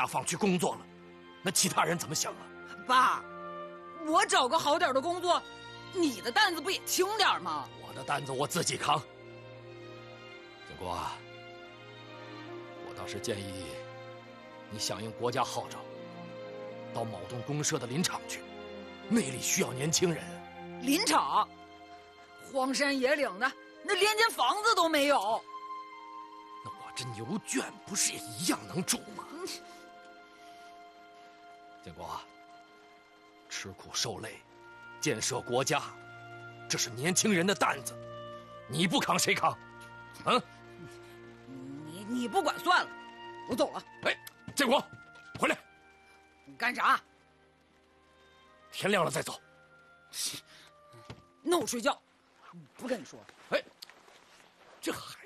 方去工作了，那其他人怎么想啊？ 爸，我找个好点的工作，你的担子不也轻点吗？ 我的担子我自己扛。建国啊，我倒是建议你响应国家号召，到某栋公社的林场去，那里需要年轻人。 林场，荒山野岭的，那连间房子都没有。 那我这牛圈不是也一样能住吗？建国啊，吃苦受累，建设国家，这是年轻人的担子，你不扛谁扛？啊？ 你不管算了，我走了。 哎，建国，回来！ 你干啥？ 天亮了再走。 那我睡觉，不跟你说。 哎，这还